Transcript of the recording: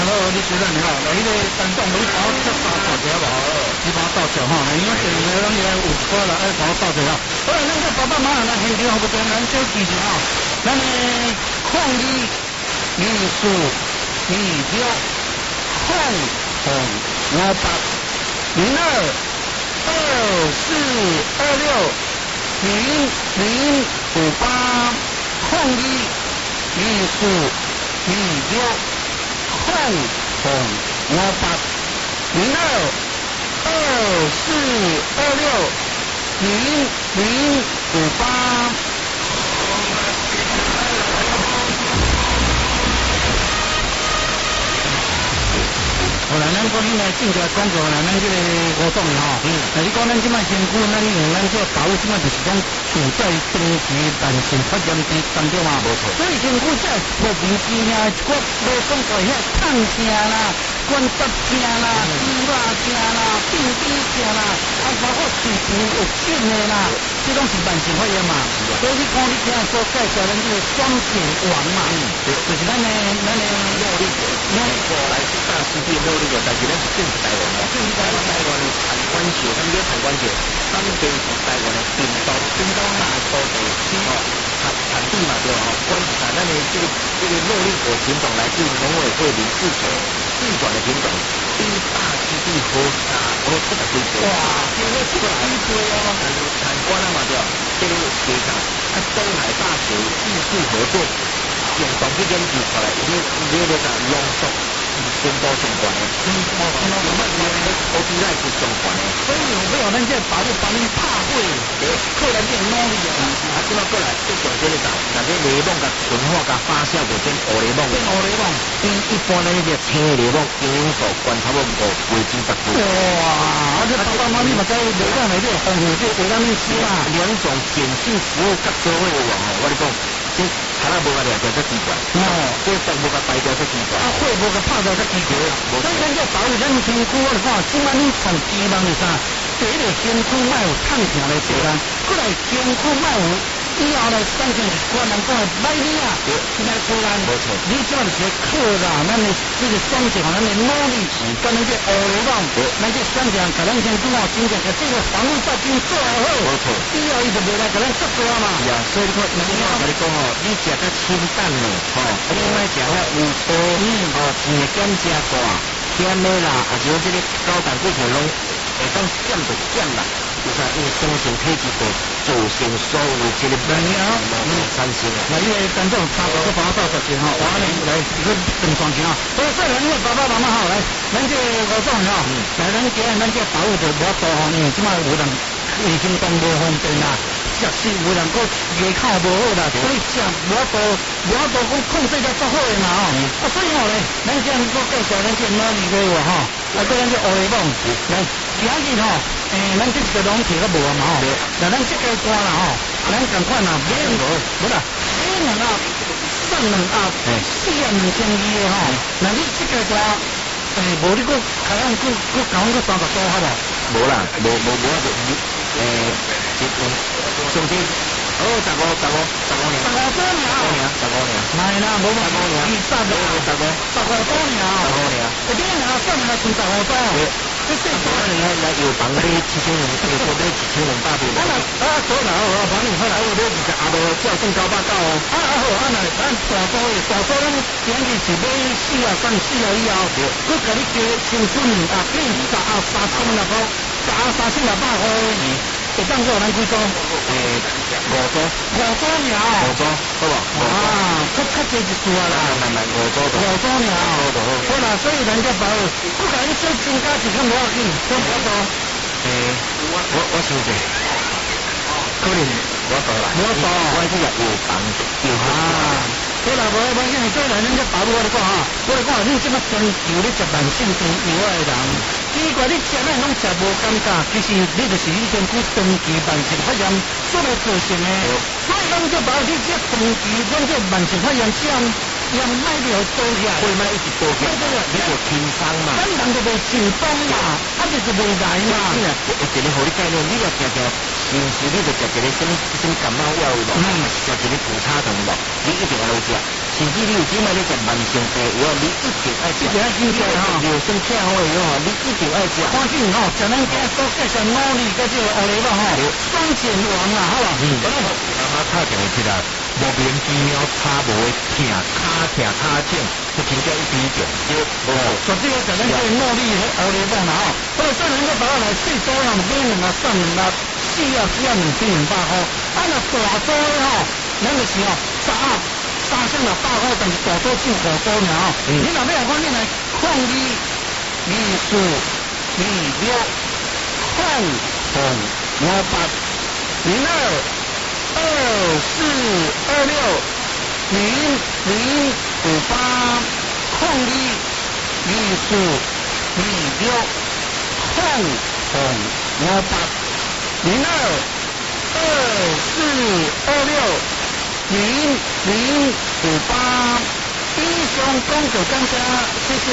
好，你说咱好，来迄个山东你帮我出3大条吧，你帮我倒掉哈，因为第二个咱也有过来，爱帮我倒掉。好了，咱个爸爸妈妈来现场好不对，咱就支持哈，咱的抗议艺术艺标控红580224260058抗议艺术艺标控红580224260058。好啦，咱讲起来正个广告啦，咱这个活动吼，你讲咱即摆身躯，咱用咱这保护即摆就是讲处在长期慢性发炎当中嘛，无错。所以身躯在莫名其妙一寡无讲过遐痛声啦、关节声啦、肌肉声啦、病变声啦，包括嘴唇有疹的啦，这拢是慢性发炎嘛。所以你看你今日所介绍咱这个双显王嘛，就是咱的肉力过来是大师弟肉力的，但是咱是正是台湾的，正是台湾的产官节，咱们叫产官节，咱们就是台湾的顶刀大刀的产地嘛，对吧？关系咱的这个肉力果品种来自农委会林志球地转的品种，第一大师弟和700多倍，哇，这个700多倍哦，产官了嘛，对吧？这个市场东海大学技术合作。用当这根举出来，你那啥浓缩宣布相关的，我比赛是相关的，所以有没有咱这保护帮你拍火，靠咱这努力啊！即马过来，最重点的啥？那个雷蒙甲纯化甲发酵就变乌雷蒙，一般的那个青雷蒙，营养素观差不多5%-10%。哇！而且爸爸妈咪嘛在雷蒙内底丰富这维他命 C 嘛，2种碱性食物甲做伙有哦，我跟你讲。这查那无个了，就奇怪。这毒无个排掉才奇怪。火无个拍掉才奇怪。所以咱这保护咱身躯，我来看，即摆你从期望是啥？第一个身躯莫有痛痛的地方，过来身躯莫有以后来产生一寡人讲的歹理啊，现在虽然没错，你即摆就是靠啦，咱的这个双脚，咱的努力，跟咱这乌雷棒，咱这双脚，甲咱身躯真正甲这个防御罩巾做好，没错，以后伊就袂来甲咱作怪嘛。是啊，所以你看，我跟你讲哦，你食较清淡的，你莫食遐有糖，甜的减加大，咸的啦，啊像这个高胆固醇拢会当减就减啦。就是因为生成体质的造成所有的这个病产生的。那因为咱这种差不多帮我到10钱我安尼来一个正常钱所以说咱这爸爸妈妈来，咱这5种来咱今日咱这保护就无多因为即摆有人已经讲无方便啦，食食有人个牙口无好啦，所以食无多讲控制得足好的嘛所以咧，咱这样个介绍咱这哪里个咱这乌雷棒来。今日咱这个拢摕到无啊嘛那咱这个歌啦咱赶快啦，买无啦，买2盒，送2盒，42000的那你这个歌无你个开样个搞个30多好无？无啦，无总之15年，15年，买啦，无嘛，20多年，15多年，这边算来存15多。这最多的来有房的7000人，有说的1000人大多。多啦，房里后来我都是阿伯叫更高八高好，咱大多咱今日是买4啊3、4啊以后，我给你加青春给你10啊3600块，10啊3600块会当做咱几组？5组了。5组，好不？较济一次啦。慢5组了。好啦，所以咱这保，我甲你再增加一项无要紧，多少多？我想者，可能我多啦。我这个有房好啦，无要紧，做人咱这保护我来讲我来讲，你这么追求你食慢性病药的人，奇怪你食咱拢食无感觉，其实你就是你身躯长期慢性发炎所来造成的。所以咱这保你这长期咱这慢性发炎这样。也卖了多起来，会卖一直多起来，你就轻松嘛。咱人就袂成功嘛，就是袂来嘛。一个好的概念，你要食平时你就食一个什么感冒药有无？还是食一个补差糖有无？你一定要落食。 甚至你有即摆咧食慢性病药，你一定爱食， 一定爱记住哈， 有生吃好的药吼，你一定爱食。 反正吼，像咱家所介绍努力甲这个乌雷吧吼，双减王啊，好吧？ 刚刚拍电话起来，莫名其妙差无疼，脚痛，就真正一比重对。 所以这个像咱这个努力迄乌雷吧啦吼，或者说能够达到来最多人买两啊、3啊、4啊、只要2200块，啊那大多的吼，咱就是吼3箱600块，但是大多就5多尔吼。你若要讲你来抗议艺术26控红58 0224260058抗议艺术26控红58 0224260058以上讲就感谢，谢谢。